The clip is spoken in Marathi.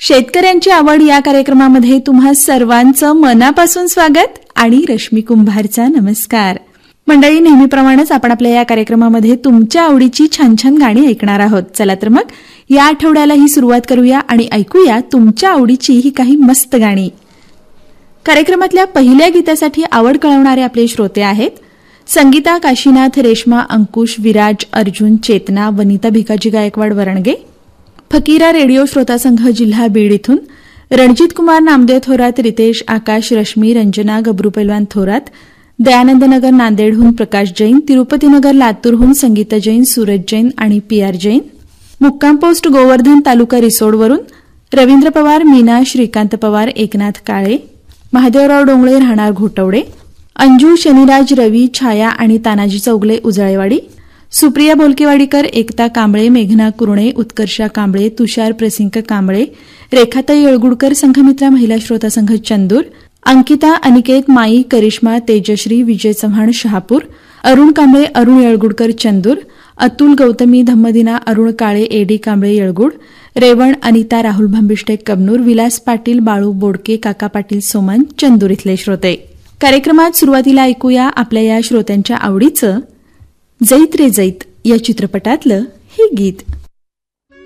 शेतकऱ्यांची आवड या कार्यक्रमामध्ये तुम्हा सर्वांचं मनापासून स्वागत आणि रश्मी कुंभारचा नमस्कार. मंडळी, नेहमीप्रमाणेच आपण आपल्या या कार्यक्रमामध्ये तुमच्या आवडीची छान छान गाणी ऐकणार आहोत. चला तर मग या आठवड्याला ही सुरुवात करूया आणि ऐकूया तुमच्या आवडीची ही काही मस्त गाणी. कार्यक्रमातल्या पहिल्या गीतासाठी आवड कळवणारे आपले श्रोते आहेत संगीता काशीनाथ, रेश्मा, अंकुश, विराज, अर्जुन, चेतना, वनिता भिकाजी गायकवाड वरणगे, फकीरा रेडिओ श्रोता संघ जिल्हा बीड इथून, रणजित कुमार नामदेव थोरात, रितेश, आकाश, रश्मी, रंजना, गबरू पैलवान थोरात, दयानंद नगर नांदेडहून प्रकाश जैन, तिरुपतीनगर लातूरहून संगीता जैन, सूरज जैन आणि पी.आर. जैन, मुक्काम पोस्ट गोवर्धन तालुका रिसोडवरून रवींद्र पवार, मीना, श्रीकांत पवार, एकनाथ काळे, महादेवराव डोंगळे राहणार घोटवडे, अंजू, शनिराज, रवी, छाया आणि तानाजी चौगले उजळेवाडी, सुप्रिया बोलकेवाडीकर, एकता कांबळे, मेघना कुरणे, उत्कर्षा कांबळे, तुषार प्रसिंक कांबळे, रेखाताई येळगुडकर, संघमित्रा महिला श्रोता संघ चंदूर, अंकिता, अनिकेत, माई, करिश्मा, तेजश्री, विजय चव्हाण शहापूर, अरुण कांबळे, अरुण येळगुडकर चंदूर, अतुल, गौतमी, धम्मदिना, अरुण काळे, एडी कांबळे येळगुड, रेवण, अनिता, राहुल भांबिष्टे कबनूर, विलास पाटील, बाळू बोडके, काका पाटील सोमन चंदूर इथले श्रोते. कार्यक्रमात सुरुवातीला ऐकूया आपल्या या श्रोत्यांच्या आवडीचं जैत रे जैत या चित्रपटातलं हे गीत.